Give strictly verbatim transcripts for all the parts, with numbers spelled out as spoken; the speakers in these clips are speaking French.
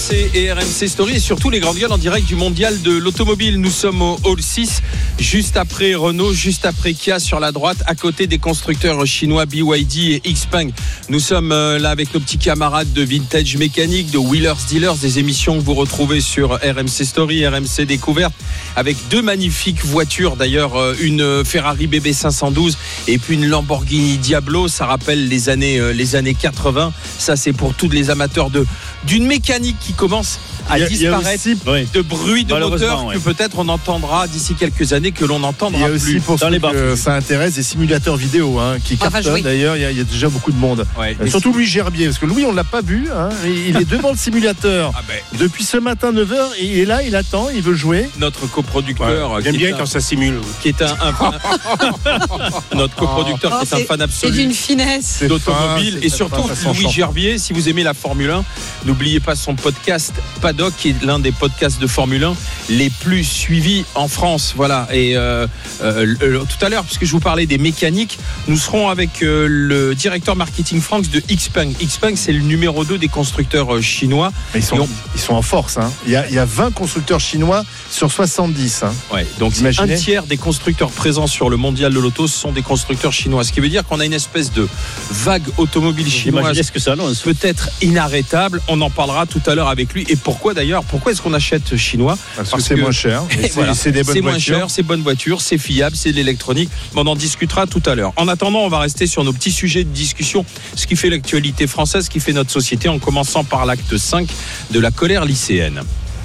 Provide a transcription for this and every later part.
C et R M C Story et surtout les grandes gueules en direct du mondial de l'automobile. Nous sommes au Hall six, juste après Renault, juste après Kia sur la droite, à côté des constructeurs chinois B Y D et Xpeng. Nous sommes là avec nos petits camarades de Vintage Mécanique, de Wheelers Dealers, des émissions que vous retrouvez sur R M C Story, R M C Découverte, avec deux magnifiques voitures d'ailleurs, une Ferrari B B cinq cent douze et puis une Lamborghini Diablo. Ça rappelle les années, les années quatre-vingts. Ça, c'est pour tous les amateurs de, d'une mécanique qui commence à disparaître, aussi, oui. de bruit de moteur que ouais. peut-être on entendra d'ici quelques années, que l'on n'entendra plus. Il y a aussi plus pour dans les bars. Ça intéresse des simulateurs vidéo hein, qui enfin, cartonnent. D'ailleurs, il y, a, il y a déjà beaucoup de monde. Ouais, euh, surtout Louis Gerbier, parce que Louis, on ne l'a pas vu. Hein, il est devant le simulateur ah ben. depuis ce matin neuf heures et il est là, il attend, il veut jouer. Notre coproducteur. Ouais. J'aime bien un, quand ça simule. Qui est un, un Notre coproducteur oh, qui est, est un fan absolu. C'est d'une finesse d'automobile. Fin, et surtout, Louis Gerbier, si vous aimez la Formule un, n'oubliez pas son podcast Paddock, qui est l'un des podcasts de Formule un les plus suivis en France. Voilà. Et euh, euh, euh, tout à l'heure, puisque je vous parlais des mécaniques, nous serons avec euh, le directeur marketing France de Xpeng. Xpeng, c'est le numéro deux des constructeurs euh, chinois. Ils sont, on... ils sont en force. Hein. Il, y a, il y a vingt constructeurs chinois sur soixante-dix. Hein. Ouais, donc Imaginez. Un tiers des constructeurs présents sur le mondial de l'auto sont des constructeurs chinois. Ce qui veut dire qu'on a une espèce de vague automobile chinoise ce que ça annonce. peut-être inarrêtable. On en parlera tout à l'heure avec lui. Et pourquoi d'ailleurs Pourquoi est-ce qu'on achète chinois? Parce, Parce que c'est que... moins cher. C'est, voilà. c'est des bonnes c'est voitures. moins cher, c'est bonne voiture, c'est fiable, c'est de l'électronique. On en discutera tout à l'heure. En attendant, on va rester sur nos petits sujets de discussion, ce qui fait l'actualité française, ce qui fait notre société, en commençant par l'acte cinq de la colère lycéenne.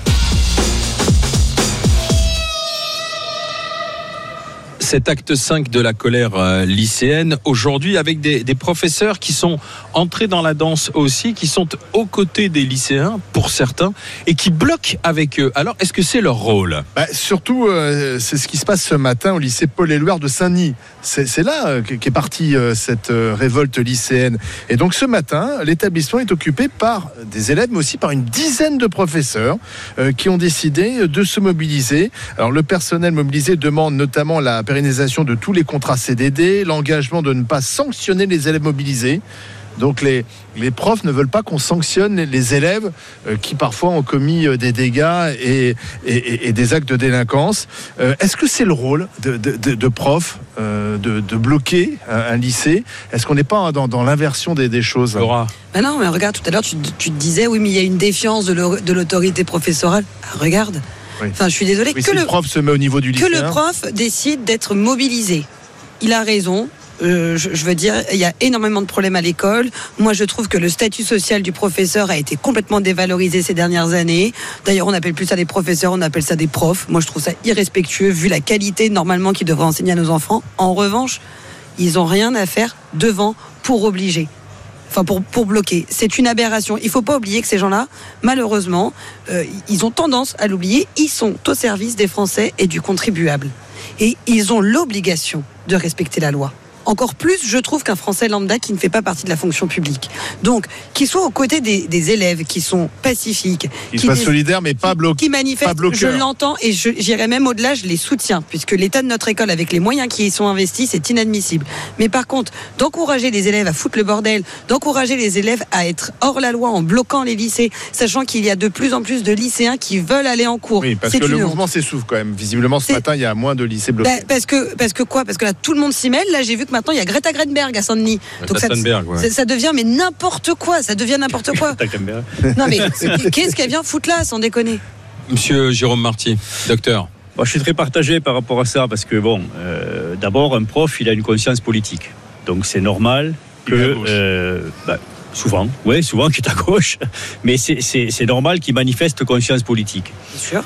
Cet acte cinq de la colère euh, lycéenne, aujourd'hui avec des, des professeurs qui sont entrés dans la danse aussi, qui sont aux côtés des lycéens pour certains et qui bloquent avec eux. Alors, est-ce que c'est leur rôle ? bah, Surtout, euh, c'est ce qui se passe ce matin au lycée Paul-Éluard de Saint-Denis. C'est, c'est là euh, qu'est partie euh, cette euh, révolte lycéenne. Et donc ce matin, l'établissement est occupé par des élèves, mais aussi par une dizaine de professeurs euh, qui ont décidé de se mobiliser. Alors le personnel mobilisé demande notamment la pérennisation de tous les contrats C D D, l'engagement de ne pas sanctionner les élèves mobilisés. Donc les, les profs ne veulent pas qu'on sanctionne les élèves euh, qui parfois ont commis euh, des dégâts et, et, et des actes de délinquance. Euh, est-ce que c'est le rôle de, de, de, de profs euh, de, de bloquer un, un lycée ? Est-ce qu'on n'est pas dans, dans l'inversion des, des choses ? Laura. Ben non, mais regarde, tout à l'heure tu, tu te disais, oui, mais il y a une défiance de, le, de l'autorité professorale. Ah, regarde. Oui. Enfin, je suis désolée. Oui, que si le, le prof se met au niveau du lycéen. Que le prof décide d'être mobilisé. Il a raison. Euh, je, je veux dire, il y a énormément de problèmes à l'école. Moi, je trouve que le statut social du professeur a été complètement dévalorisé ces dernières années. D'ailleurs, on n'appelle plus ça des professeurs, on appelle ça des profs. Moi, je trouve ça irrespectueux, vu la qualité, normalement, qu'ils devraient enseigner à nos enfants. En revanche, ils n'ont rien à faire devant pour obliger. Enfin, pour, pour bloquer. C'est une aberration. Il ne faut pas oublier que ces gens-là, malheureusement, euh, ils ont tendance à l'oublier. Ils sont au service des Français et du contribuable. Et ils ont l'obligation de respecter la loi. Encore plus, je trouve, qu'un Français lambda qui ne fait pas partie de la fonction publique. Donc, qu'ils soient aux côtés des, des élèves qui sont pacifiques, qui soient solidaires, mais pas bloqués, qui manifestent. Je l'entends et je, j'irai même au-delà, je les soutiens, puisque l'état de notre école, avec les moyens qui y sont investis, c'est inadmissible. Mais par contre, d'encourager les élèves à foutre le bordel, d'encourager les élèves à être hors la loi en bloquant les lycées, sachant qu'il y a de plus en plus de lycéens qui veulent aller en cours. Oui, parce c'est que le honte. mouvement s'essouffle quand même. Visiblement, ce c'est... matin, il y a moins de lycées bloqués. Bah, parce que, parce que quoi ? Parce que là, tout le monde s'y mêle. Là, j'ai vu que maintenant il y a Greta Grunberg à Saint-Denis. Donc ça, ouais. ça, ça devient mais n'importe quoi, ça devient n'importe quoi. Non mais qu'est-ce qu'elle vient foutre là, sans déconner ? Monsieur Jérôme Marty, docteur. Moi, je suis très partagé par rapport à ça parce que bon, euh, d'abord un prof, il a une conscience politique, donc c'est normal que euh, bah, souvent, ouais, souvent qu'il est à gauche, mais c'est, c'est, c'est normal qu'il manifeste conscience politique. Bien sûr.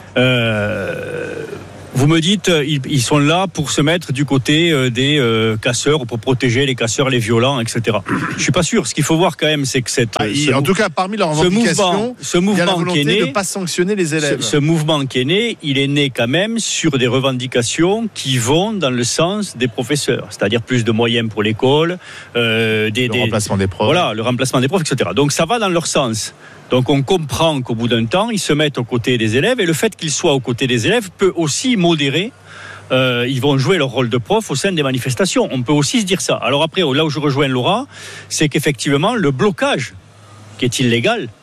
Euh, Vous me dites, ils, ils sont là pour se mettre du côté euh, des euh, casseurs, pour protéger les casseurs, les violents, et cetera. Je suis pas sûr. Ce qu'il faut voir quand même, c'est que cette... Ah, il, en tout cas, parmi leurs revendications, ce mouvement, ce mouvement il y a la volonté qui est né, de ne pas sanctionner les élèves. Ce, ce mouvement qui est né, il est né quand même sur des revendications qui vont dans le sens des professeurs, c'est-à-dire plus de moyens pour l'école, euh, des, le des, remplacement des profs. Voilà, le remplacement des profs, et cetera. Donc ça va dans leur sens. Donc on comprend qu'au bout d'un temps, ils se mettent aux côtés des élèves, et le fait qu'ils soient aux côtés des élèves peut aussi modérer. Euh, ils vont jouer leur rôle de prof au sein des manifestations. On peut aussi se dire ça. Alors après, là où je rejoins Laura, c'est qu'effectivement, le blocage, qui est illégal, mmh.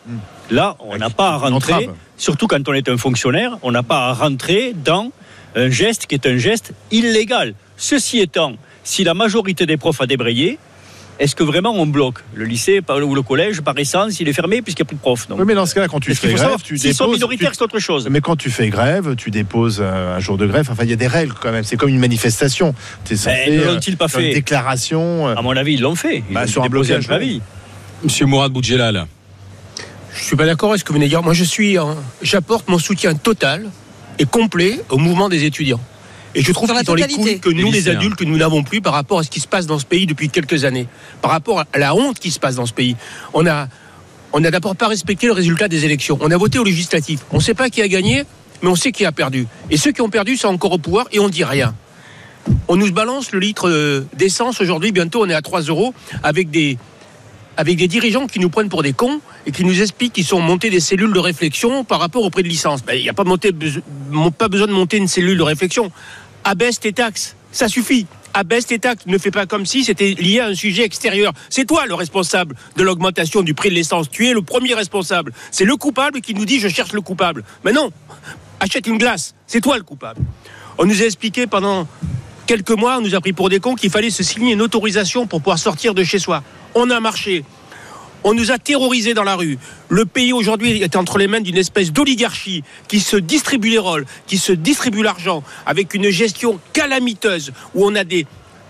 Là, on n'a pas à rentrer, surtout quand on est un fonctionnaire, on n'a pas à rentrer dans un geste qui est un geste illégal. Ceci étant, si la majorité des profs a débrayé, est-ce que vraiment on bloque le lycée ou le collège par essence, il est fermé puisqu'il n'y a plus de profs? Oui, mais dans ce cas-là, quand tu fais grève, savoir, tu s'ils déposes. sont minoritaires, tu... c'est autre chose. Mais quand tu fais grève, tu déposes un jour de grève. Enfin, il y a des règles quand même. C'est comme une manifestation. T'es censé, mais ne l'ont-ils pas fait? Une déclaration. À mon avis, ils l'ont fait. Ils bah, ont sur un blocage. Un avis. Monsieur Mourad Boudjelal. Je suis pas d'accord avec ce que vous venez de dire. Moi, je suis, hein, j'apporte mon soutien total et complet au mouvement des étudiants. Et je trouve qu'ils ont les couilles que nous, les adultes, nous n'avons plus par rapport à ce qui se passe dans ce pays depuis quelques années. Par rapport à la honte qui se passe dans ce pays. On a, on n'a d'abord pas respecté le résultat des élections. On a voté aux législatives. On ne sait pas qui a gagné, mais on sait qui a perdu. Et ceux qui ont perdu sont encore au pouvoir et on ne dit rien. On nous balance le litre d'essence aujourd'hui. Bientôt, on est à trois euros avec des, avec des dirigeants qui nous prennent pour des cons et qui nous expliquent qu'ils sont montés des cellules de réflexion par rapport au prix de licence. Ben, il n'y a pas, monté, pas besoin de monter une cellule de réflexion. Abaisse tes taxes, ça suffit. Abaisse tes taxes, ne fais pas comme si c'était lié à un sujet extérieur. C'est toi le responsable de l'augmentation du prix de l'essence. Tu es le premier responsable. C'est le coupable qui nous dit je cherche le coupable. Mais non, achète une glace, c'est toi le coupable. On nous a expliqué pendant quelques mois, on nous a pris pour des cons qu'il fallait se signer une autorisation pour pouvoir sortir de chez soi. On a marché. On nous a terrorisés dans la rue. Le pays aujourd'hui est entre les mains d'une espèce d'oligarchie qui se distribue les rôles, qui se distribue l'argent, avec une gestion calamiteuse, où on a des,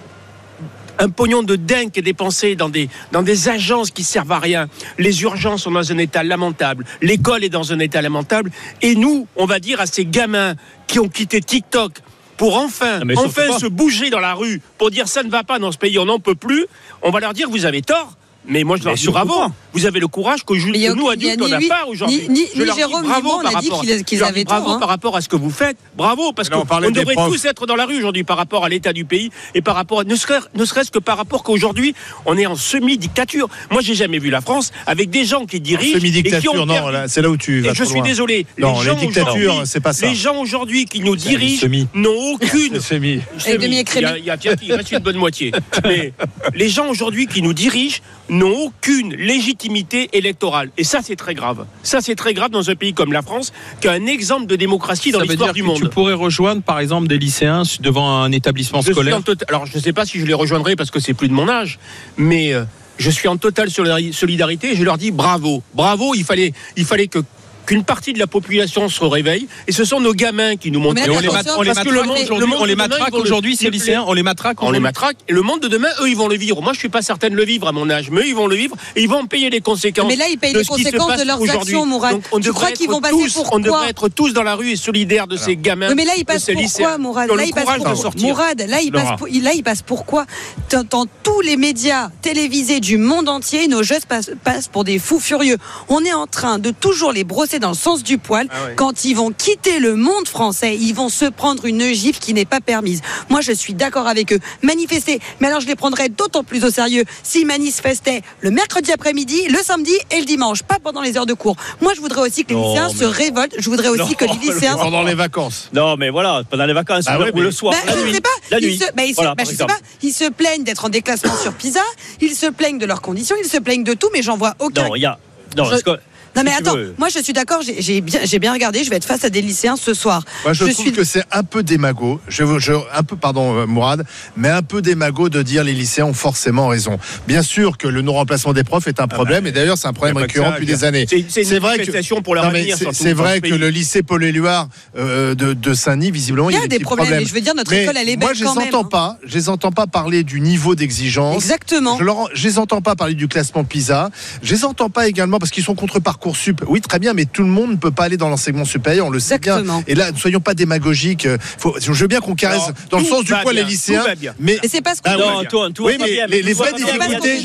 un pognon de dingue qui est dépensé dans des, dans des agences qui servent à rien. Les urgences sont dans un état lamentable. L'école est dans un état lamentable. Et nous, on va dire à ces gamins qui ont quitté TikTok pour enfin, ah enfin se bouger dans la rue, pour dire ça ne va pas dans ce pays, on n'en peut plus, on va leur dire vous avez tort. Mais moi, je leur dis bravo. Vous avez le courage que, je, que nous, adultes, on n'a pas aujourd'hui. Ni, ni, je leur ni Jérôme, dis bravo ni moi, on a dit qu'ils, qu'ils avaient bravo tort. Hein. Par rapport à ce que vous faites. Bravo, parce qu'on on devrait tous être dans la rue aujourd'hui par rapport à l'état du pays et par rapport à, ne, serait, ne serait-ce que par rapport qu'aujourd'hui, on est en semi-dictature. Moi, j'ai jamais vu la France avec des gens qui dirigent. Semi-dictature, et qui ont non, là, c'est là où tu vas. Et je suis désolé. Non, les, les dictatures, c'est pas ça. Les gens aujourd'hui qui nous dirigent n'ont aucune. Semi. Et demi-écrémé. Il y a Pierre qui reste une bonne moitié. Mais les gens aujourd'hui qui nous dirigent n'ont aucune légitimité électorale. Et ça, c'est très grave. Ça, c'est très grave dans un pays comme la France, qui a un exemple de démocratie dans ça l'histoire veut dire du que monde. Tu pourrais rejoindre, par exemple, des lycéens devant un établissement je scolaire tot... Alors, je ne sais pas si je les rejoindrai parce que c'est plus de mon âge, mais euh, je suis en totale solidarité et je leur dis bravo. Bravo, il fallait, il fallait que qu'une partie de la population se réveille et ce sont nos gamins qui nous montrent. Mais on les, mat- on les matraque aujourd'hui, on les matraque aujourd'hui ces lycéens, on les matraque on les matraque et le monde de demain, eux ils vont le vivre. Moi je suis pas certain de le vivre à mon âge, mais eux ils vont le vivre et ils vont payer les conséquences. Mais là ils payent les conséquences de leurs actions, Mourad. Tu crois qu'ils vont passer pour quoi? On devrait être tous dans la rue et solidaires de ces gamins. Mais là ils passent pour quoi, Mourad? Là ils passent pour Mourad, là ils passent pour là ils passent pour quoi? Dans tous les médias télévisés du monde entier, nos jeunes passent pour des fous furieux. On est en train de toujours les brosser dans le sens du poil. Ah ouais. Quand ils vont quitter le monde français, ils vont se prendre une gifle qui n'est pas permise. Moi, je suis d'accord avec eux. Manifester, mais alors je les prendrais d'autant plus au sérieux s'ils manifestaient le mercredi après-midi, le samedi et le dimanche, pas pendant les heures de cours. Moi, je voudrais aussi que les non, lycéens mais... se révoltent. Je voudrais aussi non, que les lycéens pendant les vacances. Non, mais voilà, pendant les vacances ah ouais, ou mais... le soir, bah, la je nuit. Sais pas. La ils nuit. Se... Bah, ils, voilà, se... bah, je sais pas. Ils se plaignent d'être en déclassement sur PISA. Ils se plaignent de leurs conditions. Ils se plaignent de tout, mais j'en vois aucun. Non, il y a. Non, je... que... Non mais attends, moi je suis d'accord, j'ai, j'ai, bien, j'ai bien regardé, je vais être face à des lycéens ce soir. Moi je, je trouve suis... que c'est un peu démago, je, je, un peu, pardon Mourad, mais un peu démago de dire les lycéens ont forcément raison. Bien sûr que le non-remplacement des profs est un problème, ah bah, et d'ailleurs c'est un problème récurrent depuis des années. C'est, c'est, c'est vrai que pour leur avenir. C'est, c'est vrai que le lycée Paul-Éluard euh, de, de Saint-Denis, visiblement, il y a, il y a des, des problèmes. problèmes. Mais je veux dire, notre mais école elle est belle moi, je quand les entends même. Pas, je les entends pas parler du niveau d'exigence. Exactement. Je, leur, je les entends pas parler du classement PISA. Je les entends pas également parce qu'ils sont contre Parcoursup. Oui, très bien, mais tout le monde ne peut pas aller dans l'enseignement supérieur, on le sait bien. Et là, ne soyons pas démagogiques. Faut, je veux bien qu'on caresse non, dans le sens du poil les lycéens, mais, mais c'est pas ce qu'on ah, non, Antoine, tout oui, va bien. Les, les vraies difficultés,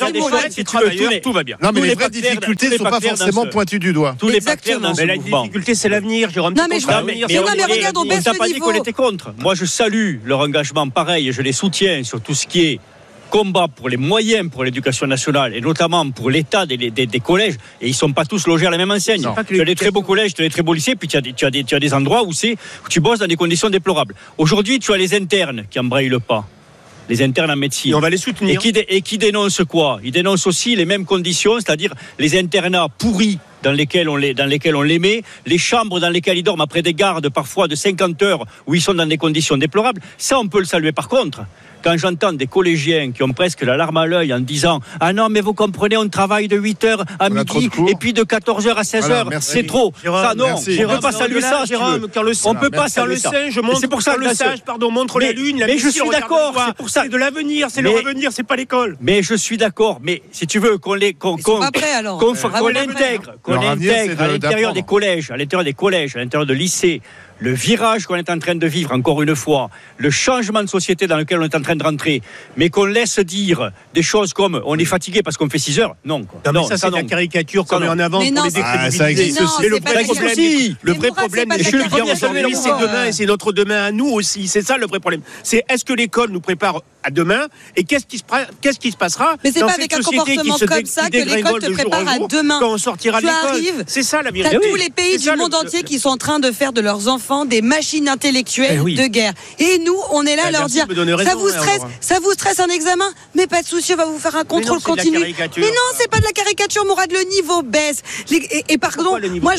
tout va bien. Non, mais les vraies difficultés ne sont pas forcément pointues du doigt. Tous les facteurs dans ce mouvement. Mais la difficulté, c'est l'avenir, Jérôme. Non, mais regarde, on baisse le niveau. On t'a pas dit qu'on était contre. Moi, je salue leur engagement pareil, je les soutiens sur tout ce qui est combat pour les moyens pour l'éducation nationale et notamment pour l'état des, des, des collèges, et ils ne sont pas tous logés à la même enseigne. Tu as des très beaux collèges, tu as des très beaux lycées, puis tu as des, tu as des, tu as des endroits où, c'est, où tu bosses dans des conditions déplorables. Aujourd'hui, tu as les internes qui embrayent le pas, les internes en médecine. Et on va les soutenir. Et qui, dé, et qui dénoncent quoi? Ils dénoncent aussi les mêmes conditions, c'est-à-dire les internats pourris dans lesquelles on les, dans lesquelles on les met, les chambres dans lesquelles ils dorment après des gardes parfois de cinquante heures où ils sont dans des conditions déplorables. Ça, on peut le saluer. Par contre, quand j'entends des collégiens qui ont presque la larme à l'œil en disant « Ah non, mais vous comprenez, on travaille de huit heures à midi et puis de quatorze heures à seize heures, voilà, c'est trop. » Ça, non, merci. on ne peut pas saluer ça, Jérôme. Quand le, on peut pas saluer ça. Quand le singe montre, c'est pour ça que le sage, pardon, montre mais, la lune, la mais mission, je suis d'accord, c'est pour ça. C'est de l'avenir, c'est mais, leur avenir, c'est pas l'école. Mais je suis d'accord, mais si tu veux qu'on les, qu'on, qu'on, prêts, qu'on, qu'on, qu'on l'intègre, qu'on l'intègre à l'intérieur des collèges, à l'intérieur des collèges, à l'intérieur de lycées, le virage qu'on est en train de vivre, encore une fois, le changement de société dans lequel on est en train de rentrer, mais qu'on laisse dire des choses comme on est fatigué parce qu'on fait six heures, non. Quoi. Non, non, ça, ça c'est non. la caricature qu'on met en avant pour les décrédibiliser. Ah, mais le vrai problème, aussi. le vrai problème, c'est aujourd'hui, c'est demain et c'est notre demain à nous aussi. C'est ça le vrai problème. C'est est-ce que l'école nous prépare à demain et qu'est-ce qui se, qu'est-ce qui se passera mais c'est pas avec un comportement comme ça que l'école te prépare à demain. Quand on sortira de l'école, c'est ça la vérité. T'as tous les pays du monde entier qui sont en train de faire de leurs enfants des machines intellectuelles de guerre. Et nous, on est là à leur dire ça vous stresse, ça vous stresse un examen, mais pas de souci, on va vous faire un contrôle continu. Mais non, c'est pas de la caricature, Mourad, le niveau baisse. Et pardon, moi,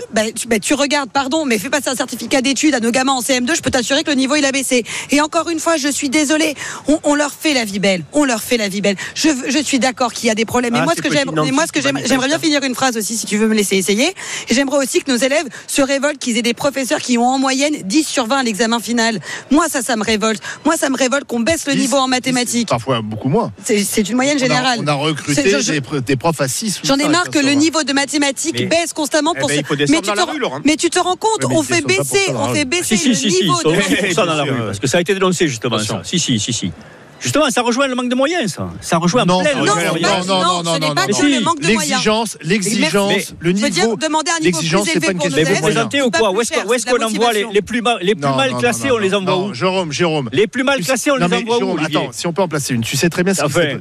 tu regardes, pardon, mais fais passer un certificat d'études à nos gamins en C M deux, je peux t'assurer que le niveau il a baissé. Et encore une fois, je suis désolée. On, on leur fait la vie belle. On leur fait la vie belle. Je, je suis d'accord qu'il y a des problèmes. Et ah, moi, ce que j'aime, et moi, ce que j'aime, j'aimerais bien finir une phrase aussi, si tu veux me laisser essayer. Et j'aimerais aussi que nos élèves se révoltent, qu'ils aient des professeurs qui ont en moyenne dix sur vingt à l'examen final. Moi, ça, ça me révolte. Moi, ça me révolte qu'on baisse le dix, niveau en mathématiques. Parfois beaucoup moins. C'est, c'est une moyenne générale. On a, on a recruté je, des, des profs à six. J'en ai marre que le niveau de mathématiques mais, baisse constamment pour. Eh ben, ce... mais, tu te, rue, mais tu te rends compte, ouais, on fait baisser, on fait baisser si, le si, niveau si, de. Si, ça dans la rue, parce que ça a été dénoncé justement. Ça. Si, si, si, si. Justement, ça rejoint le manque de moyens, ça. Ça rejoint non, plein non, non, non, non, non, non, non, non, non. Le manque de l'exigence, l'exigence, le niveau. Dire, demander un niveau plus élevé pour nos élèves. Mais vous plaisantez ou quoi? Où est-ce qu'on envoie les plus mal classés? On les envoie où? Jérôme, Jérôme. Les plus mal classés, on les envoie où? Attends, si on peut en placer une. Tu sais très bien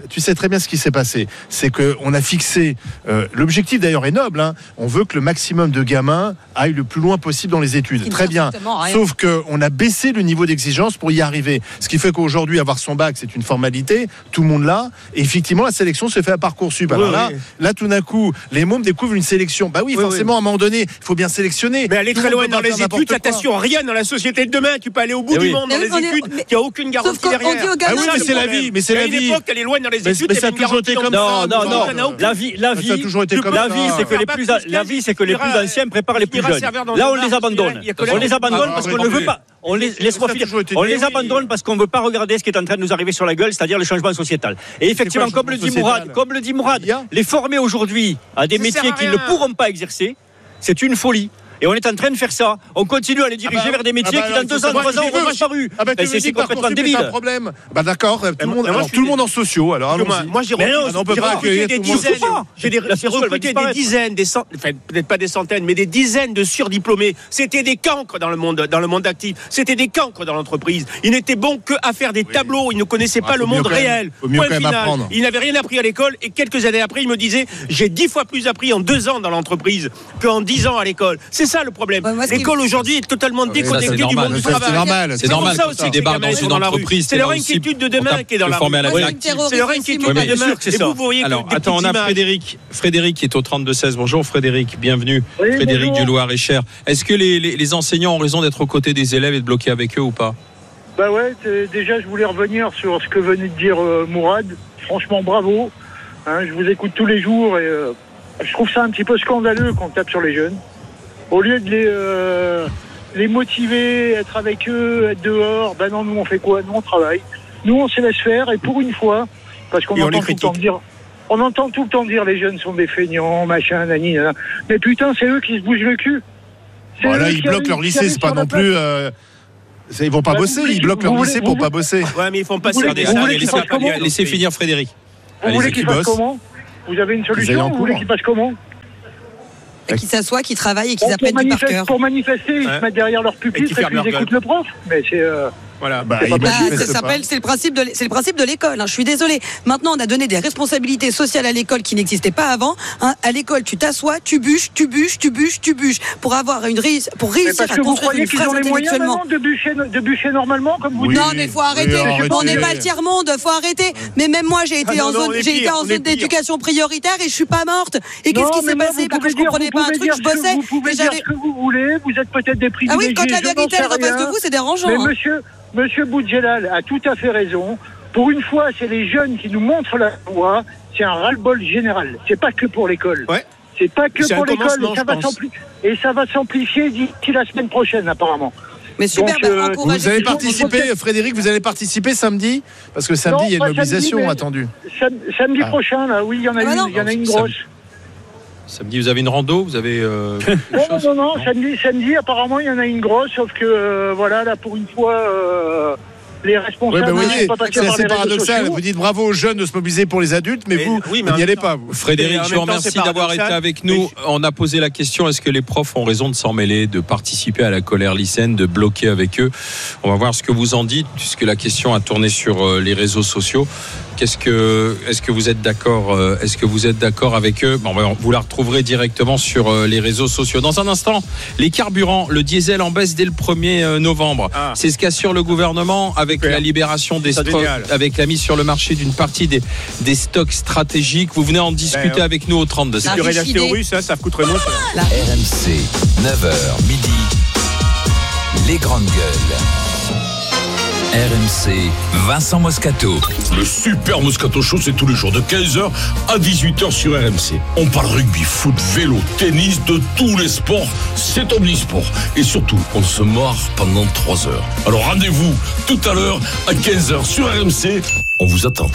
ce qui s'est passé. C'est qu'on a fixé. L'objectif d'ailleurs est noble. On veut que le maximum de gamins aillent le plus loin possible dans les études. Très bien. Sauf qu'on a baissé le niveau d'exigence pour y arriver. Ce qui fait qu'aujourd'hui, avoir son bac, c'est une formalité. Tout le monde là, et effectivement la sélection se fait à Parcoursup. Alors oui, là, oui. là tout d'un coup, les mômes découvrent une sélection. Bah oui, oui forcément oui. à un moment donné, il faut bien sélectionner. Mais aller très loin dans les études, ça t'assure rien dans la société de demain. Tu peux aller au bout du monde dans les études, il n'y a aucune garantie derrière. Ah oui, mais c'est la vie, mais c'est la vie. À une époque, aller loin dans les études, mais ça a toujours été comme ça. Non, non, non. La vie, la vie, la vie, c'est que les plus, la vie, c'est que les plus anciens préparent les plus jeunes. Là, on les abandonne. On les abandonne parce qu'on ne veut pas. On les, laisse-moi finir. On les abandonne parce qu'on ne veut pas regarder ce qui est en train de nous arriver sur la gueule, c'est-à-dire le changement sociétal. Et effectivement, comme le dit Mourad, comme le dit Mourad, les former aujourd'hui à des métiers qu'ils ne pourront pas exercer, c'est une folie. Et on est en train de faire ça. On continue à les diriger ah bah, vers des métiers ah bah, qui, dans deux ans, trois ans, auront disparu. Ah bah, c'est, c'est complètement débile. C'est un problème. Bah d'accord. Tout le monde, alors, tout le monde en sociaux. Alors, moi, moi, j'ai recruté des dizaines. J'ai recruté des dizaines, des centaines, enfin, peut-être pas des centaines, mais des dizaines de surdiplômés. C'était des cancres dans le monde, dans le monde actif. C'était des cancres dans l'entreprise. Ils n'étaient bons qu'à faire des tableaux. Ils ne connaissaient pas le monde réel. Point final. Ils n'avaient rien appris à l'école. Et quelques années après, ils me disaient, j'ai dix fois plus appris en deux ans dans l'entreprise qu'en dix ans à l'école. C'est ça le problème. Ouais, l'école aujourd'hui est totalement déconnectée du monde du travail. C'est normal. C'est normal que tu débarques dans une entreprise. C'est leur inquiétude de demain qui est dans la rue. C'est leur inquiétude de demain. Et vous voyez. Alors attends, on a Frédéric. Frédéric qui est au trente-deux seize. Bonjour Frédéric, bienvenue. Frédéric du Loir-et-Cher. Est-ce que les enseignants ont raison d'être aux côtés des élèves et de bloquer avec eux ou pas? Bah ouais. Déjà, je voulais revenir sur ce que venait de dire Mourad. Franchement, bravo. Je vous écoute tous les jours et je trouve ça un petit peu scandaleux qu'on tape sur les jeunes. Au lieu de les, euh, les motiver, être avec eux, être dehors, ben non, nous on fait quoi? Nous on travaille. Nous on se laisse faire et pour une fois, parce qu'on entend tout le temps dire, on entend tout le temps dire les jeunes sont des feignants, machin, nani, nana. Mais putain, c'est eux qui se bougent le cul. Bon, là, ils bloquent leur lycée, c'est pas non plus. Euh... Ils vont pas bah, bosser, ils bloquent leur lycée pour pas bosser. Ouais, mais ils font pas ça. Laissez finir Frédéric. Vous voulez qu'ils fassent comment? Vous avez une solution? Vous voulez qu'ils fassent comment? Qui s'assoient, qui travaillent et qui apprennent du par cœur. Pour manifester, ils ouais. se mettent derrière leur pupitre et, et puis ils écoute le prof. Mais c'est. Euh... Voilà. Bah, C'est pas il Bah, manifeste ça pas. s'appelle, c'est le principe de, l'é- c'est le principe de l'école. hein. Je suis désolée. Maintenant, on a donné des responsabilités sociales à l'école qui n'existaient pas avant. hein. À l'école, tu t'assois, tu bûches, tu bûches, tu bûches, tu bûches, pour avoir une réussite, pour Mais réussir parce à que vous construire croyez une qu'ils phrase ont les moyens intellectuellement. maintenant de bûcher, de bûcher normalement, comme vous Oui. dites. Non, mais faut arrêter. Oui, arrêtez. On n'est pas le tiers-monde, faut arrêter. Mais même moi, j'ai été Ah non, en non, zone, on est j'ai pire, été en on est zone pire. d'éducation prioritaire et je suis pas morte. Et qu'est-ce Non, qui mais s'est moi, passé vous Parce que pouvez je dire- comprenais vous pas un pouvez truc, dire je ce que- bossais. Vous pouvez et dire j'avais- ce que vous voulez, vous êtes peut-être des Ah privilégiés. oui, quand la je n'en vérité sais elle est en face rien. de vous, c'est dérangeant. Mais hein. monsieur, monsieur Boudjelal a tout à fait raison. Pour une fois, c'est les jeunes qui nous montrent la voie. C'est un ras-le-bol général. C'est pas que pour l'école. Ouais. C'est pas que C'est pour un l'école. commencement, Et ça je va pense. s'ampli- et ça va s'amplifier d'ici la semaine prochaine, apparemment. Mais super, Donc, bah, euh, encouragez Vous allez tout le monde. participer, Frédéric, vous allez participer samedi? Parce que samedi, Non, il y a une pas mobilisation samedi, mais- attendue. Sam- Samedi Ah. prochain, là, oui, il y en a Ah bah une, non. il y en a une Sam- grosse. Samedi, vous avez une rando, vous avez euh, quelque Non, chose non, non, samedi, samedi, apparemment, il y en a une grosse, sauf que, euh, voilà, là, pour une fois, euh, les Oui, responsables bah, vous ne voyez, sont pas passés c'est par assez les réseaux paradoxal. sociaux. Vous dites bravo aux jeunes de se mobiliser pour les adultes, mais, Mais- vous, oui, mais vous en n'y même allez temps- pas. Vous. Frédéric, Et en je même vous temps, remercie c'est d'avoir été paradoxal. avec nous. On a posé la question, est-ce que les profs ont raison de s'en mêler, de participer à la colère lycéenne, de bloquer avec eux? On va voir ce que vous en dites, puisque la question a tourné sur euh, les réseaux sociaux. Qu'est-ce que, est-ce que vous êtes d'accord, euh, est-ce que vous êtes d'accord avec eux? Bon, ben, vous la retrouverez directement sur euh, les réseaux sociaux. Dans un instant, les carburants, le diesel en baisse dès le premier novembre. Ah. C'est ce qu'assure le gouvernement avec Super. la libération des Ça, stocks, génial. avec la mise sur le marché d'une partie des, des stocks stratégiques. Vous venez en discuter Ben, avec nous au trente-deux. La Du riche rédacteur idée. russe, ça, ça coûterait moins cher. R M C, neuf heures midi, les grandes gueules. R M C, Vincent Moscato. Le Super Moscato Show, c'est tous les jours de quinze heures à dix-huit heures sur R M C. On parle rugby, foot, vélo, tennis, de tous les sports. C'est omnisport. Et surtout, on se marre pendant trois heures. Alors rendez-vous tout à l'heure à quinze heures sur R M C. On vous attend.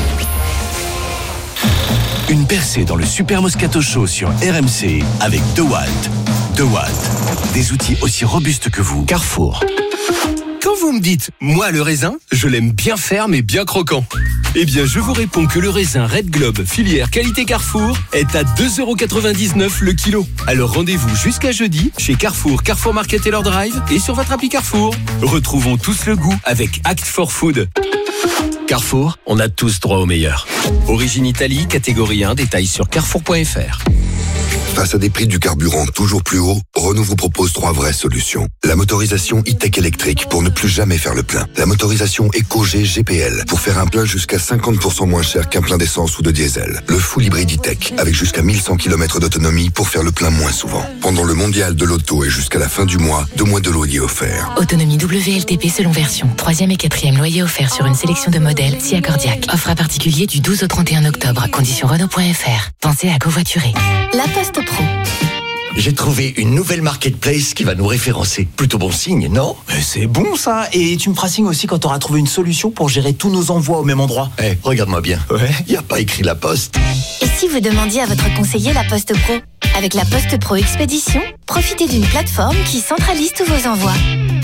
Une percée dans le Super Moscato Show sur R M C avec DeWalt. DeWalt, des outils aussi robustes que vous. Carrefour. Quand vous me dites, moi le raisin, je l'aime bien ferme et bien croquant. Eh bien, je vous réponds que le raisin Red Globe, filière qualité Carrefour, est à deux euros quatre-vingt-dix-neuf le kilo. Alors rendez-vous jusqu'à jeudi chez Carrefour, Carrefour Market Taylor Drive et sur votre appli Carrefour. Retrouvons tous le goût avec Act for Food. Carrefour, on a tous droit au meilleur. Origine Italie, catégorie un, détails sur carrefour point f r. Face à des prix du carburant toujours plus hauts, Renault vous propose trois vraies solutions. La motorisation e-tech électrique pour ne plus jamais faire le plein. La motorisation EcoG G P L pour faire un plein jusqu'à cinquante pour cent moins cher qu'un plein d'essence ou de diesel. Le full hybride e-tech avec jusqu'à mille cent kilomètres d'autonomie pour faire le plein moins souvent. Pendant le mondial de l'auto et jusqu'à la fin du mois, deux mois de loyer offert. Autonomie W L T P selon version. Troisième et quatrième loyer offert sur une sélection de modèles si accordiaque. Offre à particulier du douze au trente et un octobre. Conditions Renault point f r. Pensez à covoiturer. La Poste Pro. J'ai trouvé une nouvelle marketplace qui va nous référencer. Plutôt bon signe, non? C'est bon ça. Et tu me feras signe aussi quand tu auras trouvé une solution pour gérer tous nos envois au même endroit. Eh, hey, regarde-moi bien. Ouais. Y a pas écrit La Poste. Et si vous demandiez à votre conseiller La Poste Pro? Avec La Poste Pro Expédition, profitez d'une plateforme qui centralise tous vos envois.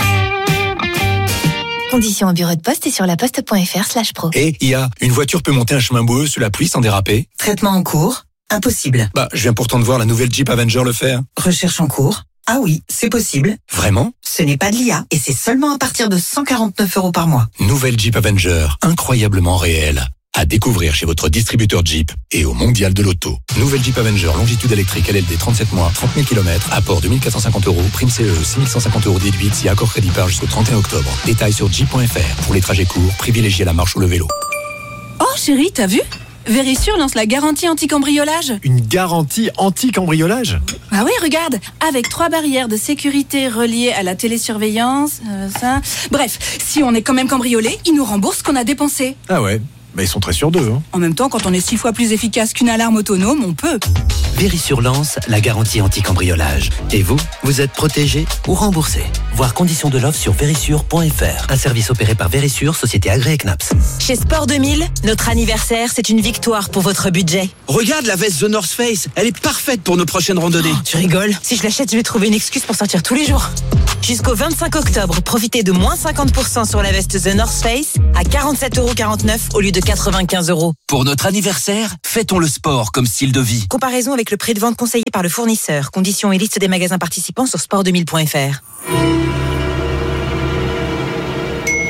Conditions au bureau de poste et sur laposte point f r slash pro. Et il y a une voiture peut monter un chemin boueux sous la pluie sans déraper. Traitement en cours? Impossible. Bah, je viens pourtant de voir la nouvelle Jeep Avenger le faire. Recherche en cours? Ah oui, c'est possible. Vraiment? Ce n'est pas de l'I A et c'est seulement à partir de cent quarante-neuf euros par mois. Nouvelle Jeep Avenger, incroyablement réelle. À découvrir chez votre distributeur Jeep et au Mondial de l'Auto. Nouvelle Jeep Avenger, longitude électrique L L D trente-sept mois, trente mille kilomètres, apport deux mille quatre cent cinquante euros, prime C E, six mille cent cinquante euros déduite si accord crédit par jusqu'au trente et un octobre. Détails sur jeep point f r. Pour les trajets courts, privilégiez la marche ou le vélo. Oh chérie, t'as vu? Verisure lance la garantie anti-cambriolage. Une garantie anti-cambriolage? Ah oui, regarde, avec trois barrières de sécurité reliées à la télésurveillance, euh, ça... Bref, si on est quand même cambriolé, ils nous remboursent ce qu'on a dépensé. Ah ouais, bah ils sont très sûrs d'eux. Hein. En même temps, quand on est six fois plus efficace qu'une alarme autonome, on peut. Verisure lance la garantie anti-cambriolage. Et vous, vous êtes protégé ou remboursé? Voir conditions de l'offre sur verisure point f r. Un service opéré par Verisure, société agréée C N A P S. Chez Sport deux mille, notre anniversaire, c'est une victoire pour votre budget. Regarde la veste The North Face, elle est parfaite pour nos prochaines randonnées. Oh, tu rigoles? Si je l'achète, je vais trouver une excuse pour sortir tous les jours. Jusqu'au vingt-cinq octobre, profitez de moins cinquante pour cent sur la veste The North Face à quarante-sept euros quarante-neuf au lieu de quatre-vingt-quinze euros. Pour notre anniversaire, fêtons le sport comme style de vie. Comparaison avec le prix de vente conseillé par le fournisseur. Conditions et liste des magasins participants sur sport deux mille point f r.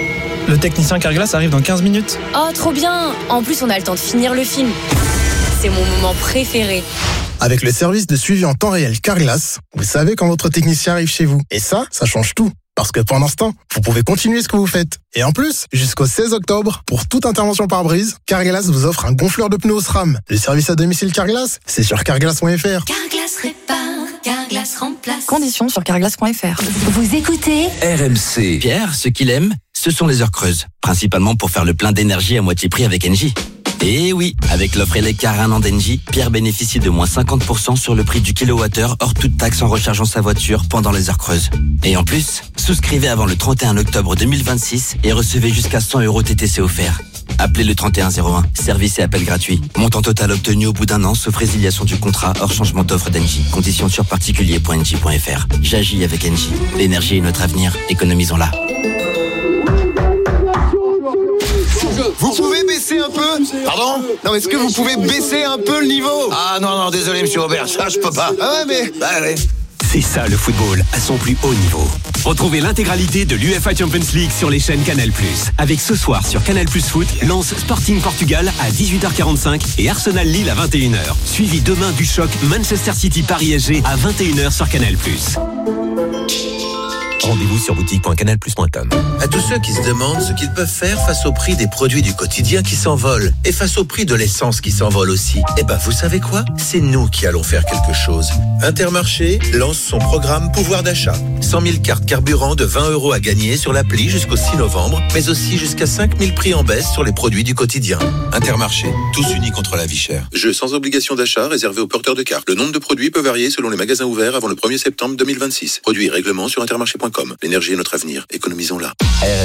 Le technicien Carglass arrive dans quinze minutes. Oh, trop bien! En plus, on a le temps de finir le film. C'est mon moment préféré. Avec le service de suivi en temps réel Carglass, vous savez quand votre technicien arrive chez vous. Et ça, ça change tout. Parce que pendant ce temps, vous pouvez continuer ce que vous faiite. Et en plus, jusqu'au seize octobre, pour toute intervention par brise, Carglass vous offre un gonfleur de pneus au SRAM. Le service à domicile Carglass, c'est sur carglass point f r. Carglass répare, Carglass remplace. Conditions sur carglass point f r. Vous écoutez R M C. Pierre, ce qu'il aime, ce sont les heures creuses. Principalement pour faire le plein d'énergie à moitié prix avec Engie. Et oui, avec l'offre Eleccar un an d'Engie, Pierre bénéficie de moins cinquante pour cent sur le prix du kilowattheure hors toute taxe en rechargeant sa voiture pendant les heures creuses. Et en plus, souscrivez avant le trente et un octobre deux mille vingt-six et recevez jusqu'à cent euros T T C offerts. Appelez le trente et un zéro un, service et appel gratuit. Montant total obtenu au bout d'un an, sauf résiliation du contrat hors changement d'offre d'Engie. Conditions sur particulier point engie point f r. J'agis avec Engie. L'énergie est notre avenir, économisons-la. Vous pouvez baisser un peu? Pardon? Non, est-ce que vous pouvez baisser un peu le niveau? Ah non, non, désolé, monsieur Aubert, ça je peux pas. Ah ouais, mais... Bah allez. C'est ça le football à son plus haut niveau. Retrouvez l'intégralité de l'U F A Champions League sur les chaînes Canal plus. Avec ce soir sur Canal plus Foot, Lens Sporting Portugal à dix-huit heures quarante-cinq et Arsenal Lille à vingt et une heures. Suivi demain du choc Manchester City Paris S G à vingt et une heures sur Canal plus. Rendez-vous sur boutique point canal plus point com. À tous ceux qui se demandent ce qu'ils peuvent faire face au prix des produits du quotidien qui s'envolent et face au prix de l'essence qui s'envole aussi, eh ben vous savez quoi? C'est nous qui allons faire quelque chose. Intermarché lance son programme pouvoir d'achat. cent mille cartes carburant de vingt euros à gagner sur l'appli jusqu'au six novembre, mais aussi jusqu'à cinq mille prix en baisse sur les produits du quotidien. Intermarché, tous unis contre la vie chère. Jeu sans obligation d'achat réservé aux porteurs de cartes. Le nombre de produits peut varier selon les magasins ouverts avant le premier septembre deux mille vingt-six. Produits et règlements sur intermarché point com. L'énergie est notre avenir. Économisons-la.